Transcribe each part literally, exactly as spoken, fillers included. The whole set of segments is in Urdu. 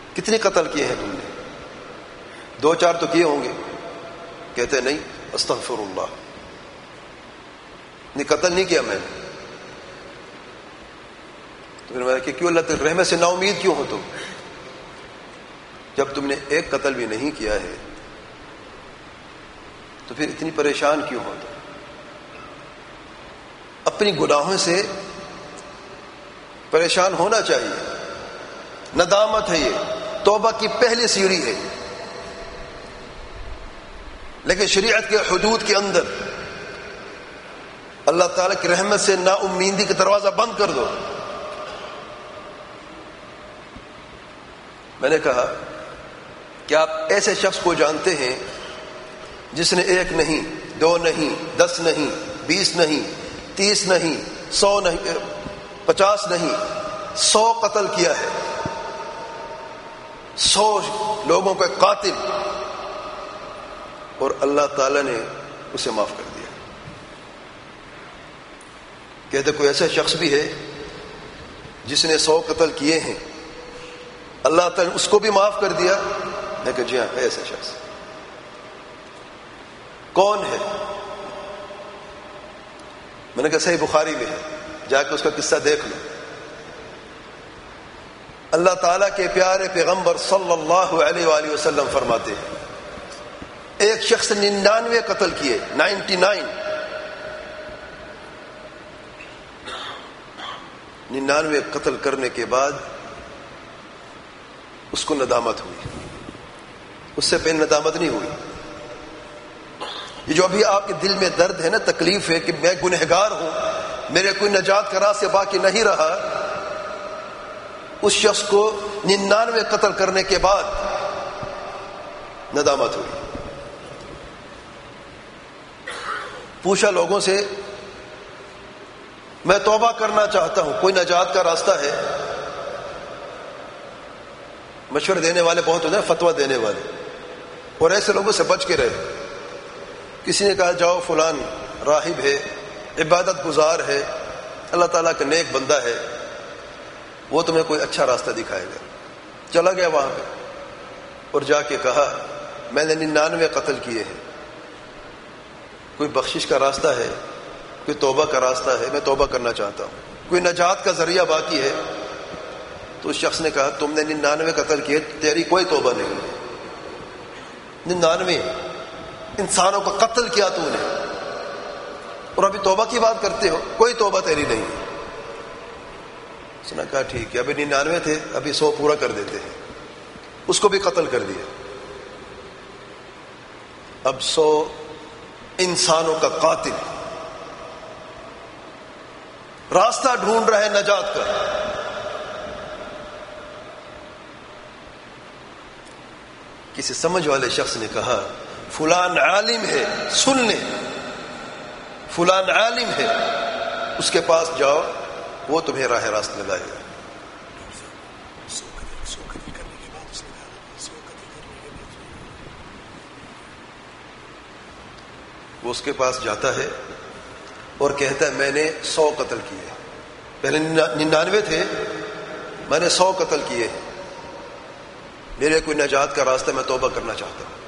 کتنے قتل کیے ہیں تم نے؟ دو چار تو کیے ہوں گے. کہتے نہیں استغفر اللہ، نہیں قتل نہیں کیا میں نے. تو پھر میں نے کہ کیوں اللہ تعالی رحمت سے نا امید کیوں ہو تم؟ جب تم نے ایک قتل بھی نہیں کیا ہے تو پھر اتنی پریشان کیوں ہو تم؟ اپنی گناہوں سے پریشان ہونا چاہیے. ندامت ہے، یہ توبہ کی پہلی سیڑھی ہے. لیکن شریعت کے حدود کے اندر اللہ تعالیٰ کی رحمت سے نا امیدی کا دروازہ بند کر دو. میں نے کہا کہ آپ ایسے شخص کو جانتے ہیں جس نے ایک نہیں، دو نہیں، دس نہیں، بیس نہیں، تیس نہیں، سو نہیں، پچاس نہیں، سو قتل کیا ہے، سو لوگوں کا قاتل، اور اللہ تعالی نے اسے معاف کر دیا. کہتے کوئی ایسا شخص بھی ہے جس نے سو قتل کیے ہیں، اللہ تعالی نے اس کو بھی معاف کر دیا؟ میں کہ جی ہاں ہے ایسا شخص. کون ہے؟ میں نے کہا صحیح بخاری میں ہے، جا کے اس کا قصہ دیکھ لو. اللہ تعالیٰ کے پیارے پیغمبر صلی اللہ علیہ وآلہ وسلم فرماتے ہیں ایک شخص ننانوے قتل کیے، نائنٹی نائن ننانوے قتل کرنے کے بعد اس کو ندامت ہوئی. اس سے پہلے ندامت نہیں ہوئی. یہ جو ابھی آپ کے دل میں درد ہے نا، تکلیف ہے کہ میں گنہگار ہوں، میرے کوئی نجات کا راستہ باقی نہیں رہا، اس شخص کو ننانوے قتل کرنے کے بعد ندامت ہوئی. پوچھا لوگوں سے، میں توبہ کرنا چاہتا ہوں، کوئی نجات کا راستہ ہے؟ مشورے دینے والے بہت ہوتے ہیں، فتویٰ دینے والے، اور ایسے لوگوں سے بچ کے رہے. کسی نے کہا جاؤ فلان راہب ہے، عبادت گزار ہے، اللہ تعالیٰ کا نیک بندہ ہے، وہ تمہیں کوئی اچھا راستہ دکھائے گا. چلا گیا وہاں پہ اور جا کے کہا میں نے ننانوے قتل کیے ہیں، کوئی بخشش کا راستہ ہے، کوئی توبہ کا راستہ ہے؟ میں توبہ کرنا چاہتا ہوں، کوئی نجات کا ذریعہ باقی ہے؟ تو اس شخص نے کہا تم نے ننانوے قتل کیے، تیری کوئی توبہ نہیں. ننانوے انسانوں کا قتل کیا تو نے، اور ابھی توبہ کی بات کرتے ہو؟ کوئی توبہ تیری نہیں. اس نے کہا ٹھیک ہے، ابھی ننانوے تھے، ابھی سو پورا کر دیتے ہیں. اس کو بھی قتل کر دیا. اب سو انسانوں کا قاتل راستہ ڈھونڈ رہا ہے نجات کا. کسی سمجھ والے شخص نے کہا فلان عالم ہے، سن لیں، فلان عالم ہے، اس کے پاس جاؤ، وہ تمہیں راہ راست میں لائے گا. وہ اس کے پاس جاتا ہے اور کہتا ہے میں نے سو قتل کیے، پہلے ننانوے تھے، میں نے سو قتل کیے، میرے کوئی نجات کا راستہ، میں توبہ کرنا چاہتا ہوں.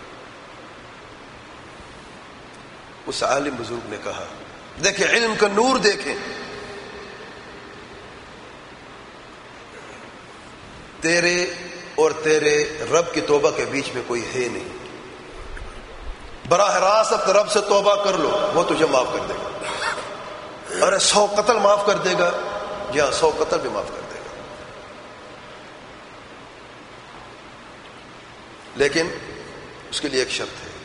اس عالم بزرگ نے کہا دیکھیں علم کا نور، دیکھیں تیرے اور تیرے رب کی توبہ کے بیچ میں کوئی ہے نہیں. براہ راست اپنے رب سے توبہ کر لو، وہ تجھے معاف کر دے گا. ارے سو قتل معاف کر دے گا؟ جی ہاں، سو قتل بھی معاف کر دے گا. لیکن اس کے لیے ایک شرط ہے،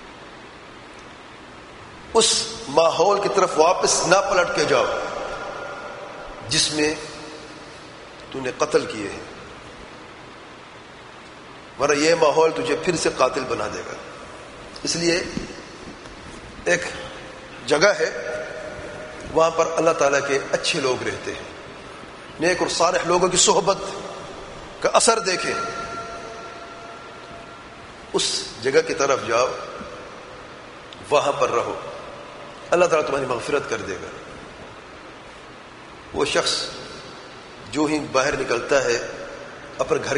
اس ماحول کی طرف واپس نہ پلٹ کے جاؤ جس میں تو نے قتل کیے ہیں، ورنہ یہ ماحول تجھے پھر سے قاتل بنا دے گا. اس لیے ایک جگہ ہے، وہاں پر اللہ تعالیٰ کے اچھے لوگ رہتے ہیں، نیک اور صالح لوگوں کی صحبت کا اثر دیکھیں، اس جگہ کی طرف جاؤ، وہاں پر رہو، اللہ تعالیٰ تمہاری مغفرت کر دے گا. وہ شخص جو ہی باہر نکلتا ہے اپنے گھر